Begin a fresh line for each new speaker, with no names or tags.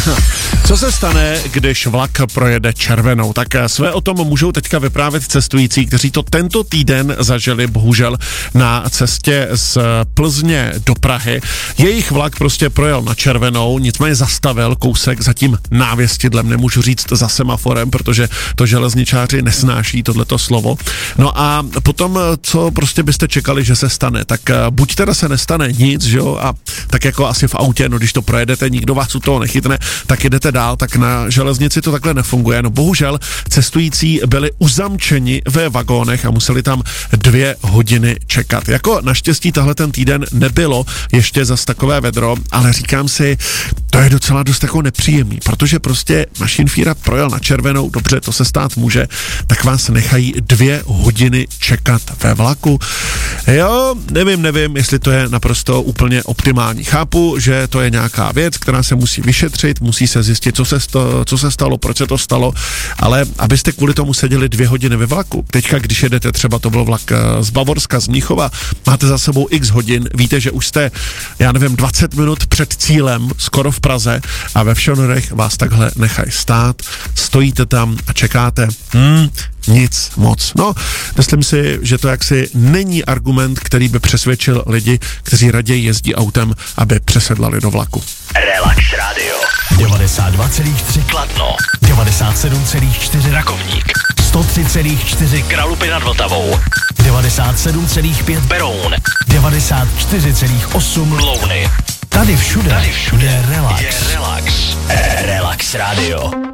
Co se stane, když vlak projede červenou? Tak své o tom můžou teďka vyprávět cestující, kteří to tento týden zažili, bohužel, na cestě z Plzně do Prahy. Jejich vlak prostě projel na červenou, nicméně zastavil kousek za tím návěstidlem, nemůžu říct za semaforem, protože to železničáři nesnáší tohleto slovo. No a potom, co prostě byste čekali, že se stane? Tak buď teda se nestane nic, že jo, a tak jako asi v autě, no když to projedete, nikdo vás u toho nechytne, tak jedete dál, tak na železnici to takhle nefunguje. No bohužel cestující byli uzamčeni ve vagónech a museli tam 2 hodiny čekat. Jako naštěstí tahle ten týden nebylo ještě zas takové vedro, ale říkám si, to je docela dost jako nepříjemný, protože prostě Mašinfíra projel na červenou, dobře, to se stát může, tak vás nechají 2 hodiny čekat ve vlaku. Jo, nevím, jestli to je naprosto úplně optimální. Chápu, že to je nějaká věc, která se musí vyšetřit, musí se zjistit, co se stalo, proč se to stalo, ale abyste kvůli tomu seděli 2 hodiny ve vlaku. Teďka, když jedete, třeba to byl vlak z Bavorska, z Mnichova, máte za sebou x hodin, víte, že už jste, 20 minut před cílem, skoro v Praze, a ve Všonorech vás takhle nechají stát, stojíte tam a čekáte, nic moc. No, myslím si, že to jaksi není argument, který by přesvědčil lidi, kteří raději jezdí autem, aby přesedlali do vlaku.
Relax Radio 92,3 Kladno, 97,4 Rakovník, 103,4 Kralupy nad Vltavou, 97,5 Beroun, 94,8 Louny. Tady všude je relax. Relax Radio.